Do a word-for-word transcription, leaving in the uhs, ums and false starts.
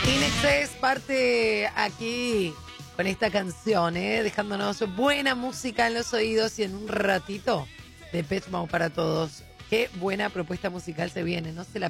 Inexcess parte aquí con esta canción, ¿eh? Dejándonos buena música en los oídos y en un ratito de Depeche Mode para todos. Qué buena propuesta musical se viene, no se la